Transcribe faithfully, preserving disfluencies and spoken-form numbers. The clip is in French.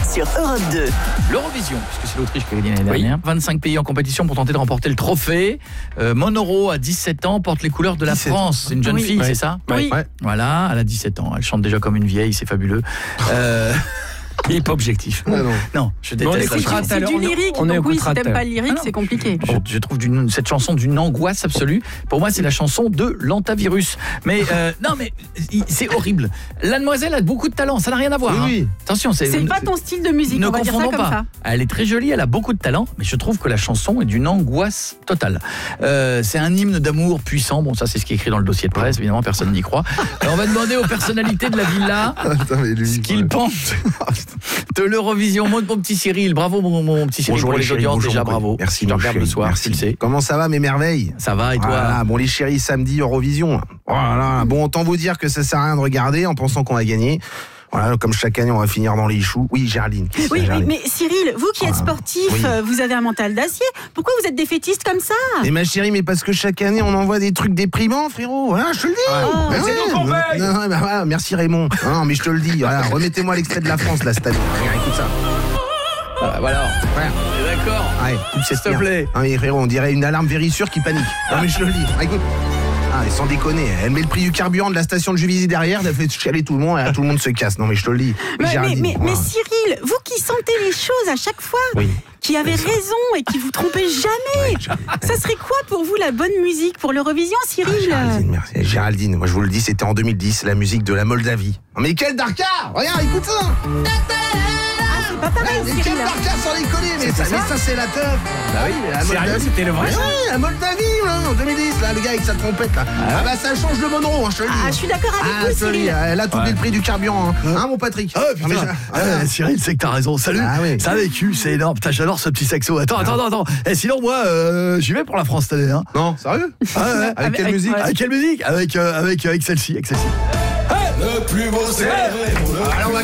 sur Europe deux. L'Eurovision, puisque c'est l'Autriche qui a gagné l'année dernière. Oui. vingt-cinq pays en compétition pour tenter de remporter le trophée. Euh, Monoro, à dix-sept ans, porte les couleurs de la France. C'est une jeune oui. fille, ouais. c'est ça? Oui. Ouais. Voilà, elle a dix-sept ans. Elle chante déjà comme une vieille, c'est fabuleux. Euh... Il n'est pas objectif. Ah non. non, je déteste. Bon, ça. c'est du lyrique, on donc oui, si écoutera t'aimes pas le lyrique, Ah c'est compliqué. Je, je trouve d'une, cette chanson d'une angoisse absolue. Pour moi, c'est la chanson de l'antavirus. Mais euh, non, mais c'est horrible. La demoiselle a beaucoup de talent, ça n'a rien à voir. Oui, oui. Hein. Attention, c'est, c'est pas ton style de musique, ne on va dire ça confondons comme pas. ça. Elle est très jolie, elle a beaucoup de talent, mais je trouve que la chanson est d'une angoisse totale. Euh, c'est un hymne d'amour puissant. Bon, ça, c'est ce qui est écrit dans le dossier de presse. Évidemment, personne n'y croit. Alors, on va demander aux personnalités de la villa Attends, mais lui, ce qu'ils ouais. pensent de l'Eurovision. Mon, mon petit Cyril, bravo mon, mon petit Cyril Bonjour pour les les chéris, audiences, bonjour, déjà mon bravo. Merci, je te mon regarde chéri, le soir, merci. tu le sais. Comment ça va mes merveilles? Ça va et toi? Voilà, bon les chéris, samedi Eurovision. Oh là là, bon autant vous dire que ça sert à rien de regarder en pensant qu'on va gagner. Voilà, comme chaque année, on va finir dans les choux. Oui, Géraldine. Oui, Géraldine. mais, mais Cyril, vous qui êtes sportif, oui. euh, vous avez un mental d'acier. Pourquoi vous êtes défaitiste comme ça? Et ma chérie, mais parce que chaque année, on envoie des trucs déprimants, frérot. Voilà, je te le dis. Oh. Ben C'est ouais. nous qu'on paye. Non, non, ben voilà, merci Raymond. Non, mais je te le dis. Voilà, remettez-moi l'extrait de la France, là, cette année. Regarde, écoute ça. Ah, voilà. Ouais. T'es d'accord? Ouais, S'il te plaît. Non, mais frérot, on dirait une alarme vérissure qui panique. Non, mais je te le dis. Ah, écoute. Ah, et sans déconner, elle met le prix du carburant de la station de Juvisy derrière, elle fait chialer tout le monde et tout le monde se casse. Non, mais je te le dis. Mais, mais, Géraldine, mais, voilà. mais Cyril, vous qui sentez les choses à chaque fois, Oui. qui avez raison et qui vous trompez jamais, ça serait quoi pour vous la bonne musique pour l'Eurovision, Cyril? Ah, Géraldine, merci. Géraldine, moi je vous le dis, c'était en deux mille dix, la musique de la Moldavie. Oh, mais quel Darka! Regarde, écoute ça! Ah, c'est pas pareil, Mais quel Cyril. Darka sans déconner! Mais ça, mais ça c'est la teuf! Bah oui, la Sérieux, Moldavie. c'était le vrai? Mais ouais, la Moldavie, là, en deux mille dix, là, le gars avec sa trompette, là. Ah, bah ça change le Monro, hein, je te le dis. Ah, je suis d'accord avec Ah, vous, je te le dis, Cyril. elle a tout le prix du carburant, hein, hein mon Patrick? Ah putain, mais je- ah, Cyril, c'est que t'as raison. Salut, Ah oui. ça a vécu, c'est énorme. Putain, j'adore ce petit saxo. Attends, attends, attends, attends. Et sinon, moi, euh, j'y vais pour la France cette année. Hein. Non, sérieux? Ah, ouais, ouais. Avec Avec- quelle musique? ouais. Avec quelle musique? Avec, euh, avec, avec celle-ci, avec celle-ci. Le plus beau c'est Alors, on va